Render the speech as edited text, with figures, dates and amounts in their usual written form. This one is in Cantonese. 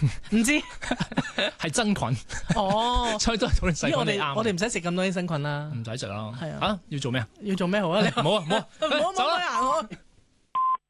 唔知係真菌。 哦， 所以都係討論細菌我你啱。 哋唔使食咁多益生菌啦。 唔使食啦。 係啊要做咩啊？ 要做咩好啊？你冇啊冇啊， 唔好行開。